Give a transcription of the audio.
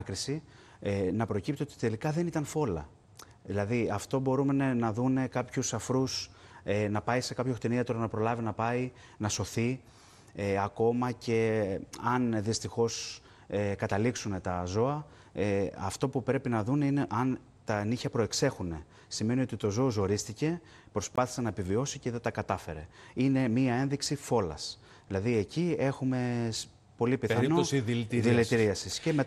ανάκριση να προκύπτει ότι τελικά δεν ήταν φόλα. Δηλαδή, αυτό μπορούμε να δουν κάποιους αφρούς να πάει σε κάποιο κτηνίατρο, να προλάβει να πάει, να σωθεί. Ακόμα και αν δυστυχώς καταλήξουν τα ζώα, αυτό που πρέπει να δουν είναι αν τα νύχια προεξέχουν. Σημαίνει ότι το ζώο ζορίστηκε, προσπάθησε να επιβιώσει και δεν τα κατάφερε. Είναι μία ένδειξη φόλας. Δηλαδή εκεί έχουμε πολύ πιθανό δηλητηρίασης.